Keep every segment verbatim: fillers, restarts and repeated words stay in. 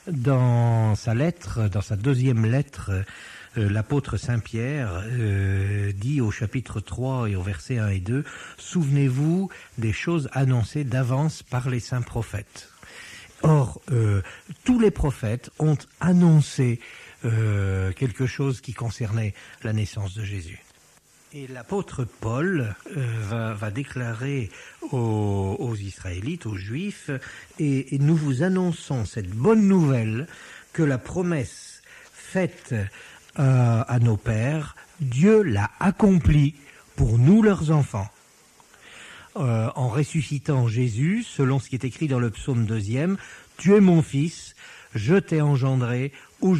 Dans sa lettre, dans sa deuxième lettre, euh, l'apôtre Saint Pierre euh, dit au chapitre trois et au verset un et deux, « Souvenez-vous des choses annoncées d'avance par les saints prophètes. » Or, euh, tous les prophètes ont annoncé euh, quelque chose qui concernait la naissance de Jésus. Et l'apôtre Paul euh, va, va déclarer aux, aux Israélites, aux Juifs, et, et nous vous annonçons cette bonne nouvelle que la promesse faite euh, à nos pères, Dieu l'a accomplie pour nous leurs enfants. Euh, en ressuscitant Jésus, selon ce qui est écrit dans le psaume deuxième, « Tu es mon fils, je t'ai engendré aujourd'hui ».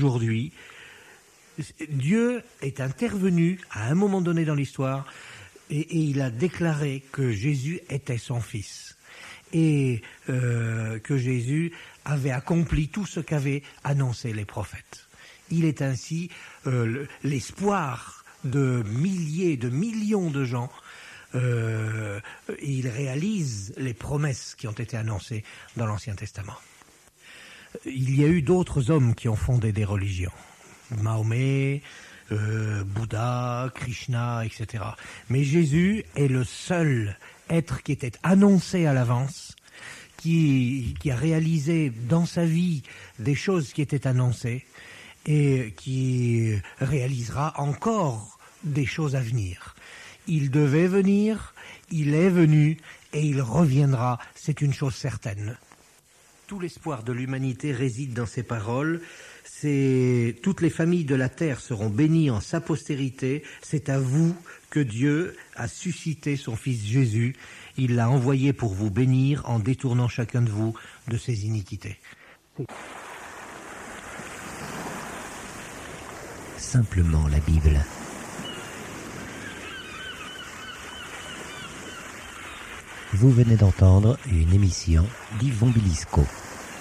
Dieu est intervenu à un moment donné dans l'histoire et, et il a déclaré que Jésus était son fils et euh, que Jésus avait accompli tout ce qu'avaient annoncé les prophètes. Il est ainsi euh, l'espoir de milliers, de millions de gens. Euh, et il réalise les promesses qui ont été annoncées dans l'Ancien Testament. Il y a eu d'autres hommes qui ont fondé des religions. Mahomet, euh, Bouddha, Krishna, et cetera. Mais Jésus est le seul être qui était annoncé à l'avance, qui, qui a réalisé dans sa vie des choses qui étaient annoncées et qui réalisera encore des choses à venir. Il devait venir, il est venu et il reviendra, c'est une chose certaine. Tout l'espoir de l'humanité réside dans ces paroles. C'est, toutes les familles de la terre seront bénies en sa postérité. C'est à vous que Dieu a suscité son Fils Jésus. Il l'a envoyé pour vous bénir en détournant chacun de vous de ses iniquités. Simplement la Bible. Vous venez d'entendre une émission d'Yvon Bilisco.